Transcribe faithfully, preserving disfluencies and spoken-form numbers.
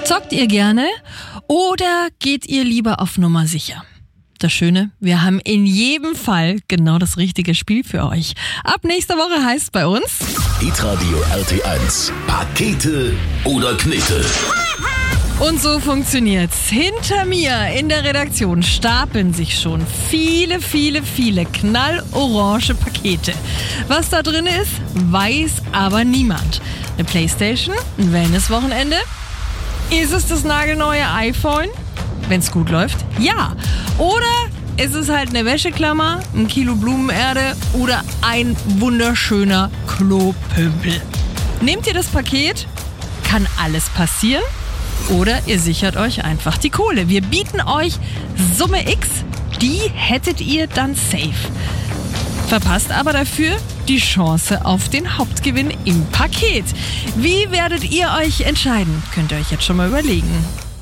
Zockt ihr gerne oder geht ihr lieber auf Nummer sicher? Das Schöne, wir haben in jedem Fall genau das richtige Spiel für euch. Ab nächster Woche heißt bei uns Hitradio R T eins. Pakete oder Knete? Und so funktioniert's. Hinter mir in der Redaktion stapeln sich schon viele, viele, viele knallorange Pakete. Was da drin ist, weiß aber niemand. Eine Playstation, ein Wellnesswochenende? Ist es das nagelneue iPhone? Wenn's gut läuft, ja. Oder ist es halt eine Wäscheklammer, ein Kilo Blumenerde oder ein wunderschöner Klopümpel? Nehmt ihr das Paket? Kann alles passieren? Oder ihr sichert euch einfach die Kohle. Wir bieten euch Summe X, die hättet ihr dann safe. Verpasst aber dafür die Chance auf den Hauptgewinn im Paket. Wie werdet ihr euch entscheiden? Könnt ihr euch jetzt schon mal überlegen.